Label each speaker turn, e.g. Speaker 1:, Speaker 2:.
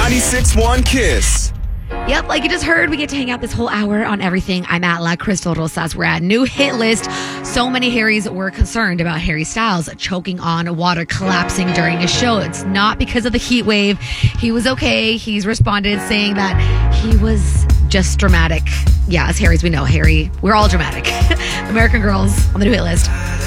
Speaker 1: 96.1 Kiss.
Speaker 2: Yep, like you just heard, we get to hang out this whole hour on everything. I'm at La Crystal Rosas. We're at New Hit List. So many Harrys were concerned about Harry Styles choking on water, collapsing during a show. It's not because of the heat wave. He was okay. He's responded saying that he was just dramatic. Yeah, as Harrys, we know Harry. We're all dramatic. American Girls on the New Hit List.